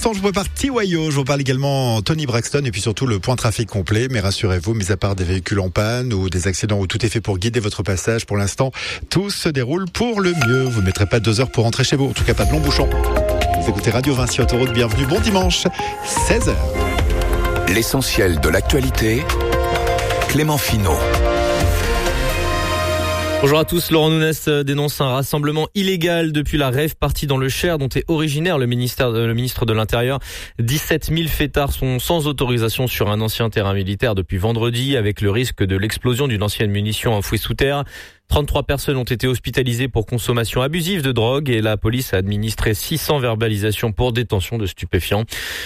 l'instant, je vous prépare TYO, je vous parle également Tony Braxton et puis surtout le point trafic complet. Mais rassurez-vous, mis à part des véhicules en panne ou des accidents où tout est fait pour guider votre passage, pour l'instant, tout se déroule pour le mieux. Vous ne mettrez pas 2 heures pour rentrer chez vous, en tout cas pas de long bouchon. Vous écoutez Radio Vinci Autoroute, bienvenue, bon dimanche, 16h. L'essentiel de l'actualité, Clément Finot. Bonjour à tous, Laurent Nounès dénonce un rassemblement illégal depuis la rave party dans le Cher dont est originaire le ministre de l'Intérieur. 17 000 fêtards sont sans autorisation sur un ancien terrain militaire depuis vendredi avec le risque de l'explosion d'une ancienne munition enfouie sous terre. 33 personnes ont été hospitalisées pour consommation abusive de drogue et la police a administré 600 verbalisations pour détention de stupéfiants.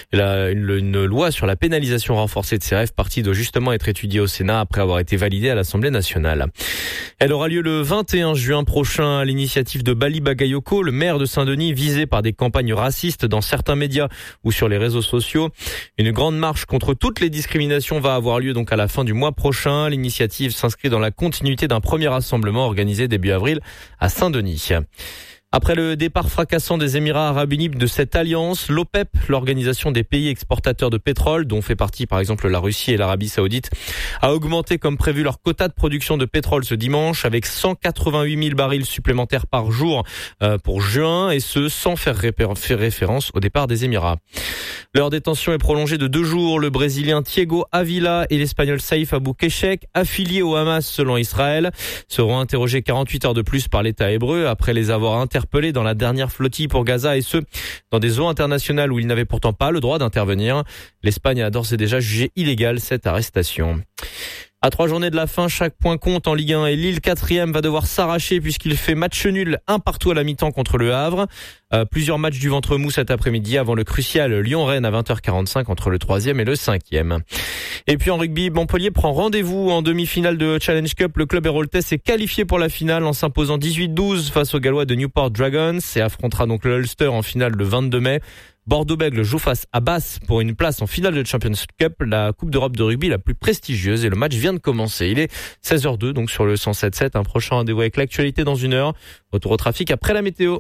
Une loi sur la pénalisation renforcée de ces rêves parties doit justement être étudiée au Sénat après avoir été validée à l'Assemblée nationale. Elle aura lieu le 21 juin prochain à l'initiative de Bali Bagayoko, le maire de Saint-Denis visé par des campagnes racistes dans certains médias ou sur les réseaux sociaux. Une grande marche contre toutes les discriminations va avoir lieu donc à la fin du mois prochain. L'initiative s'inscrit dans la continuité d'un premier rassemblement organisé début avril à Saint-Denis. Après le départ fracassant des Émirats Arabes Unis de cette alliance, l'OPEP, l'organisation des pays exportateurs de pétrole, dont fait partie par exemple la Russie et l'Arabie Saoudite, a augmenté comme prévu leur quota de production de pétrole ce dimanche avec 188 000 barils supplémentaires par jour pour juin et ce sans faire référence au départ des Émirats. Leur détention est prolongée de 2 jours. Le Brésilien Thiago Avila et l'Espagnol Saïf Abou-Keshek, affiliés au Hamas selon Israël, seront interrogés 48 heures de plus par l'État hébreu après les avoir interpellés dans la dernière flottille pour Gaza et ce, dans des eaux internationales où ils n'avaient pourtant pas le droit d'intervenir. L'Espagne a d'ores et déjà jugé illégale cette arrestation. À 3 journées de la fin, chaque point compte en Ligue 1 et Lille 4e va devoir s'arracher puisqu'il fait match nul 1 partout à la mi-temps contre le Havre. Plusieurs matchs du ventre mou cet après-midi avant le crucial Lyon-Rennes à 20h45 entre le 3e et le 5e. Et puis en rugby, Montpellier prend rendez-vous en demi-finale de Challenge Cup. Le club héroltais s'est qualifié pour la finale en s'imposant 18-12 face aux Gallois de Newport Dragons et affrontera donc le Ulster en finale le 22 mai. Bordeaux-Bègles joue face à Basse pour une place en finale de Champions Cup, la Coupe d'Europe de rugby la plus prestigieuse et le match vient de commencer. Il est 16h02 donc sur le 107.7, un prochain rendez-vous avec l'actualité dans 1 heure. Retour au trafic après la météo.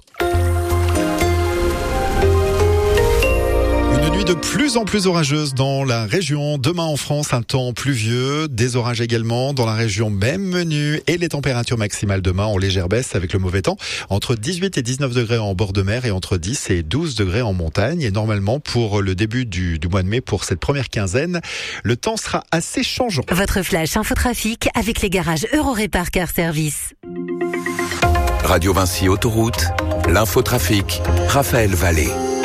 Une nuit de plus en plus orageuse dans la région. Demain en France, un temps pluvieux, des orages également dans la région même menu et les températures maximales demain en légère baisse avec le mauvais temps. Entre 18 et 19 degrés en bord de mer et entre 10 et 12 degrés en montagne. Et normalement, pour le début du mois de mai, pour cette première quinzaine, le temps sera assez changeant. Votre flash infotrafic avec les garages Eurorépar Car Service. Radio Vinci Autoroute, l'infotrafic, Raphaël Vallée.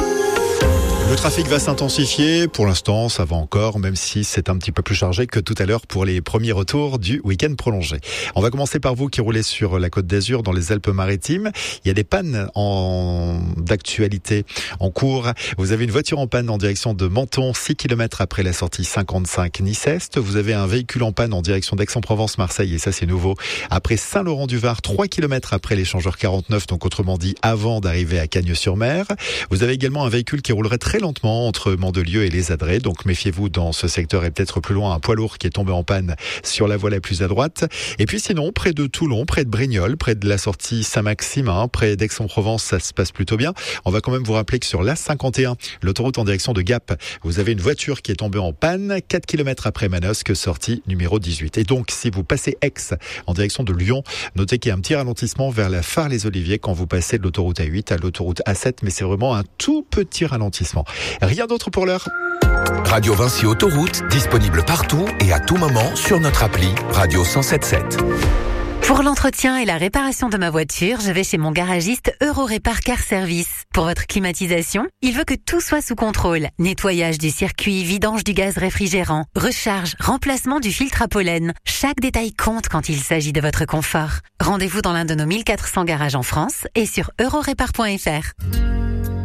Le trafic va s'intensifier. Pour l'instant, ça va encore, même si c'est un petit peu plus chargé que tout à l'heure pour les premiers retours du week-end prolongé. On va commencer par vous qui roulez sur la Côte d'Azur dans les Alpes-Maritimes. Il y a des pannes d'actualité en cours. Vous avez une voiture en panne en direction de Menton, 6 km après la sortie 55 Nice-Est. Vous avez un véhicule en panne en direction d'Aix-en-Provence-Marseille, et ça c'est nouveau. Après Saint-Laurent-du-Var, 3 km après l'échangeur 49, donc autrement dit avant d'arriver à Cagnes-sur-Mer. Vous avez également un véhicule qui roulerait très lentement entre Mandelieu et les Adrets, donc méfiez-vous dans ce secteur et peut-être plus loin un poids lourd qui est tombé en panne sur la voie la plus à droite. Et puis sinon, près de Toulon, près de Brignoles, près de la sortie Saint-Maximin, près d'Aix-en-Provence, ça se passe plutôt bien. On va quand même vous rappeler que sur l'A51, l'autoroute en direction de Gap, vous avez une voiture qui est tombée en panne 4 km après Manosque, sortie numéro 18. Et donc, si vous passez Aix en direction de Lyon, notez qu'il y a un petit ralentissement vers la Phare-les-Oliviers quand vous passez de l'autoroute A8 à l'autoroute A7, mais c'est vraiment un tout petit ralentissement. Rien d'autre pour l'heure. Radio Vinci Autoroute, disponible partout et à tout moment sur notre appli Radio 107.7. Pour l'entretien et la réparation de ma voiture, je vais chez mon garagiste Eurorépar Car Service. Pour votre climatisation, il veut que tout soit sous contrôle. Nettoyage du circuit, vidange du gaz réfrigérant, recharge, remplacement du filtre à pollen. Chaque détail compte quand il s'agit de votre confort. Rendez-vous dans l'un de nos 1400 garages en France et sur eurorépar.fr.